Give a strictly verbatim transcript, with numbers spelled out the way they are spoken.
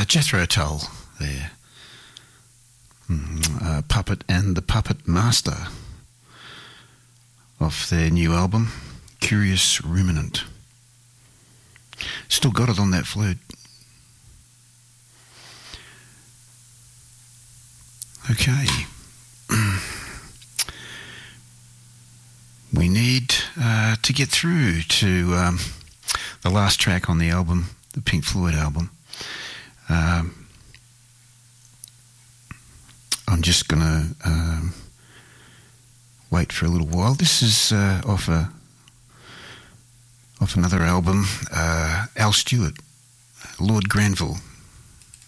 uh, Jethro Tull there. Mm, uh, Puppet and the Puppet Master off their new album, Curious Ruminant. Still got it on that flute. Okay. We need uh, to get through to um, the last track on the album, the Pink Floyd album. Um, I'm just going to um, wait for a little while. This is uh, off a off another album, uh, Al Stewart, Lord Granville.